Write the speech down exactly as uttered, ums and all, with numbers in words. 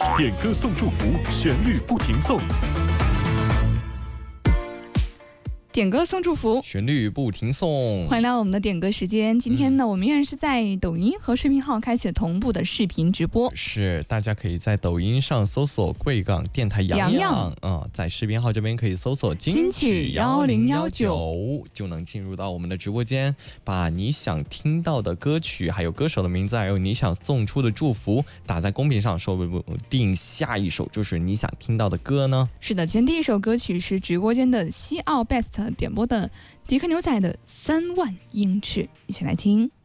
点歌送祝福，旋律不停送。 点歌送祝福， 旋律不停送。 欢迎来到我们的点歌时间。今天呢、嗯、我们依然是在抖音和视频号开启了同步的视频直播。 是，大家可以在抖音上搜索贵港电台洋洋啊，在视频号这边可以搜索金曲一零一九，就能进入到我们的直播间，把你想听到的歌曲还有歌手的名字还有你想送出的祝福打在公屏上，说不定下一首就是你想听到的歌呢。 是的，今天第一首歌曲是直播间的西奥 best点播的迪克牛仔的三万英尺，一起来听。